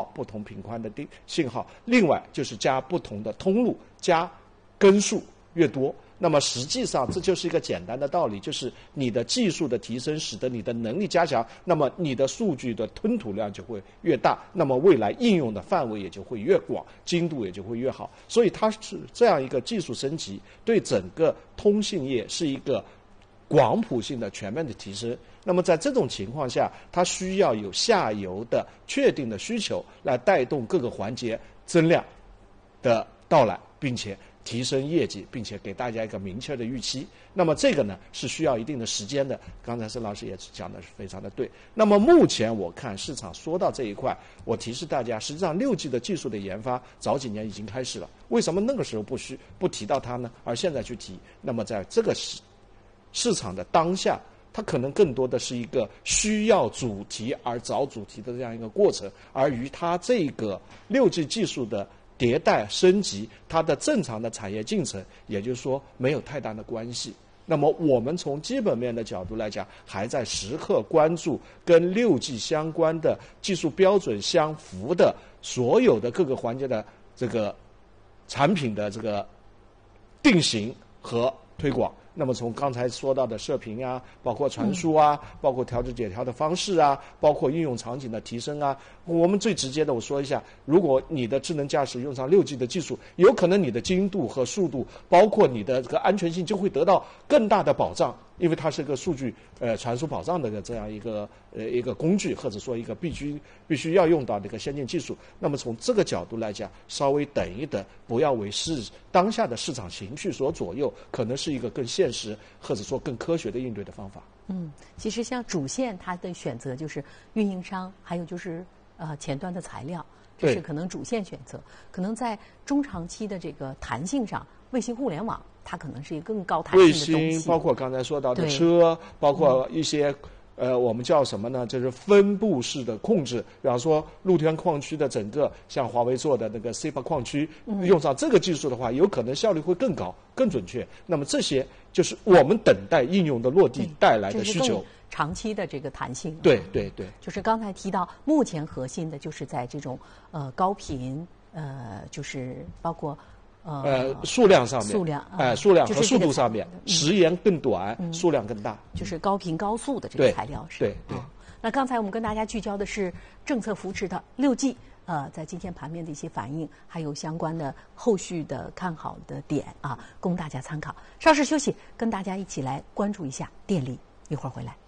不同频宽的信号，另外就是加不同的通路，加根数越多。那么实际上这就是一个简单的道理，就是你的技术的提升使得你的能力加强，那么你的数据的吞吐量就会越大，那么未来应用的范围也就会越广，精度也就会越好。所以它是这样一个技术升级，对整个通信业是一个广谱性的全面的提升。那么在这种情况下，它需要有下游的确定的需求来带动各个环节增量的到来，并且提升业绩，并且给大家一个明确的预期。那么这个呢是需要一定的时间的，刚才申老师也讲的是非常的对。那么目前我看市场说到这一块，我提示大家，实际上6G 的技术的研发早几年已经开始了，为什么那个时候不提到它呢？而现在去提？那么在这个市场的当下，它可能更多的是一个需要主题而找主题的这样一个过程，而与它这个6G 技术的迭代升级，它的正常的产业进程，也就是说没有太大的关系。那么我们从基本面的角度来讲，还在时刻关注跟6G 相关的技术标准相符的所有的各个环节的这个产品的这个定型和推广。那么从刚才说到的射频啊，包括传输啊，包括调制解调的方式啊，包括应用场景的提升啊，我们最直接的我说一下，如果你的智能驾驶用上6G 的技术，有可能你的精度和速度，包括你的这个安全性就会得到更大的保障，因为它是个数据传输保障的这样一个工具，或者说一个必须要用到的一个先进技术。那么从这个角度来讲，稍微等一等，不要为当下的市场情绪所左右，可能是一个更现实或者说更科学的应对的方法。 其实像主线它的选择就是运营商，还有就是前端的材料，这是可能主线选择。可能在中长期的这个弹性上，卫星互联网它可能是一个更高弹性的东西。 卫星包括刚才说到的车，包括一些我们叫什么呢？就是分布式的控制。比方说露天矿区的整个像华为做的那个 CEPA 矿区，用上这个技术的话，有可能效率会更高、更准确。那么这些就是我们等待应用的落地带来的需求。 长期的这个弹性。 对。 就是刚才提到，目前核心的就是在这种高频就是包括。 数量上面，数量和速度上面，时延更短，数量更大， 就是高频高速的这个材料是。 对。 那刚才我们跟大家聚焦的是政策扶持的6G，在今天盘面的一些反应，还有相关的后续的看好的点啊，供大家参考。稍事休息，跟大家一起来关注一下电力，一会儿回来。